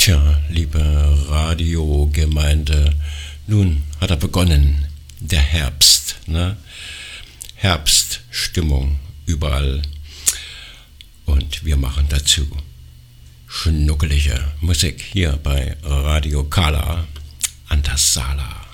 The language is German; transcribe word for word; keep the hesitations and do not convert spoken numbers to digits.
Tja, liebe Radiogemeinde, nun hat er begonnen, der Herbst, ne? Herbststimmung überall. Und wir machen dazu schnuckelige Musik hier bei Radio Kala Antasala.